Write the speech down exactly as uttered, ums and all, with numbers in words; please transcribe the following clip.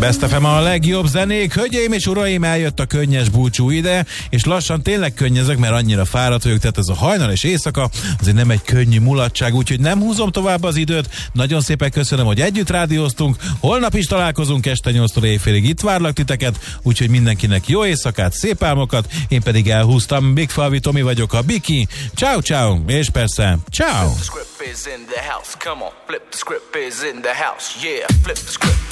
Best ef em a legjobb zenék. Hölgyeim és uraim, eljött a könnyes búcsú ide, és lassan tényleg könnyezek, mert annyira fáradt vagyok, tehát ez a hajnal és éjszaka azért nem egy könnyű mulatság, úgyhogy nem húzom tovább az időt. Nagyon szépen köszönöm, hogy együtt rádióztunk. Holnap is találkozunk este nyolctól éjfélig, itt várlak titeket, úgyhogy mindenkinek jó éjszakát, szép álmokat. Én pedig elhúztam, Big Falvi Tomi vagyok, a Biki. Ciao, ciao, és persze, ciao. Flip the script is in the house. Come on, flip the script is in the house. Yeah, flip the script.